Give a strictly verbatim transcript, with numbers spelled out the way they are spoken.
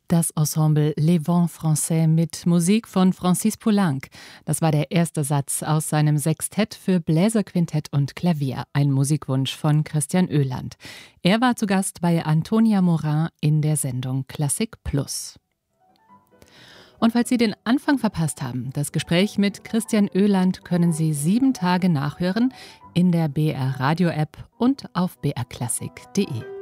Das Ensemble Les Vents Français mit Musik von Francis Poulenc. Das war der erste Satz aus seinem Sextett für Bläserquintett und Klavier, ein Musikwunsch von Christian Oeland. Er war zu Gast bei Antonia Morin in der Sendung Klassik Plus. Und falls Sie den Anfang verpasst haben, das Gespräch mit Christian Oeland können Sie sieben Tage nachhören in der B R Radio App und auf b r klassik punkt de.